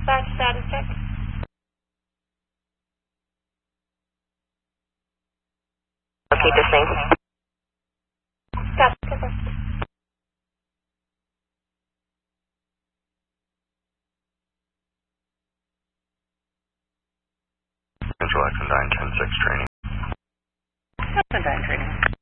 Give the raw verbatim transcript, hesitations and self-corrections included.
Dispatch status check. Locate this thing. Stop. Over. Central Exxon nine ten six training. Exxon nine training.